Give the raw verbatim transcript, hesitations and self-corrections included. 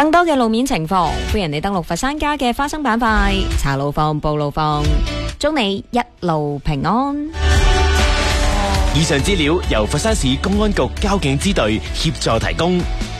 更多嘅路面情況，歡迎你登錄佛山家嘅花生板塊，查路況、報路況，祝你一路平安。 以上資料由佛山市公安局交警支隊協助提供。